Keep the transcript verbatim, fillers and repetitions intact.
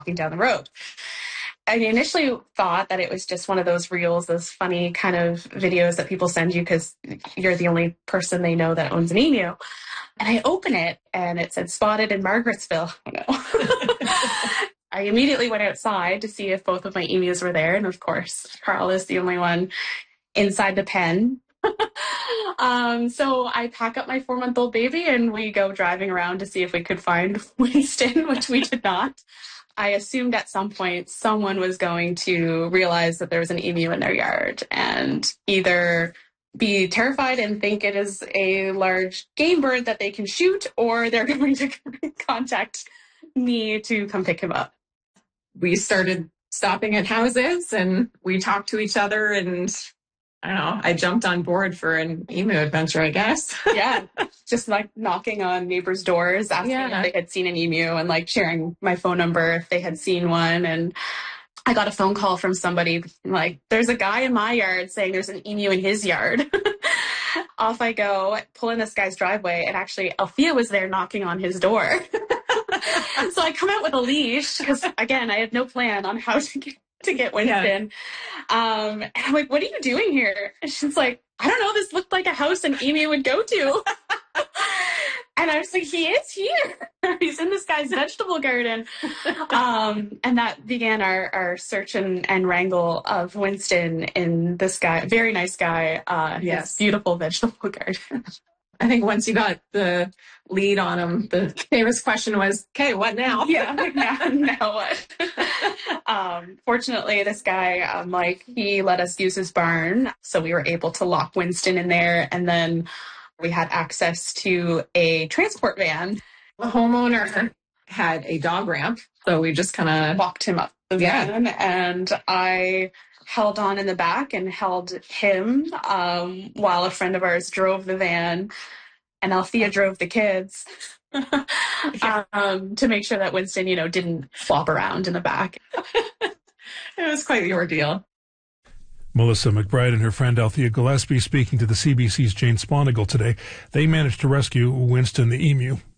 walking down the road. I initially thought that it was just one of those reels, those funny kind of videos that people send you because you're the only person they know that owns an emu. And I open it and it said spotted in Margarettsville. Oh, no. I immediately went outside to see if both of my emus were there. And of course, Carl is the only one inside the pen. um, so I pack up my four-month-old baby and we go driving around to see if we could find Winston, which we did not. I assumed at some point someone was going to realize that there was an emu in their yard and either be terrified and think it is a large game bird that they can shoot, or they're going to contact me to come pick him up. We started stopping at houses and we talked to each other, and I don't know, I jumped on board for an emu adventure, I guess. Yeah, just like knocking on neighbors' doors, asking yeah. if they had seen an emu, and like sharing my phone number if they had seen one. And I got a phone call from somebody like, there's a guy in my yard saying there's an emu in his yard. Off I go, pull in this guy's driveway, and actually Althea was there knocking on his door. So I come out with a leash because, again, I had no plan on how to get, to get Winston. Yeah. Um, and I'm like, what are you doing here? And she's like, I don't know, this looked like a house an emu would go to. And I was like, he is here. He's in this guy's vegetable garden. Um, and that began our, our search and, and wrangle of Winston in this guy, very nice guy, uh, yes. his beautiful vegetable garden. I think once you got the lead on him, the famous question was, okay, what now? Yeah, like, now, now what? um, fortunately, this guy, um, Mike, he let us use his barn. So we were able to lock Winston in there. And then we had access to a transport van. The homeowner had a dog ramp. So we just kind of walked him up the van. Yeah. And I held on in the back and held him um, while a friend of ours drove the van, and Althea drove the kids um, to make sure that Winston, you know, didn't flop around in the back. It was quite the ordeal. Melissa McBride and her friend Althea Gillespie speaking to the C B C's Jane Sponigal today. They managed to rescue Winston the emu.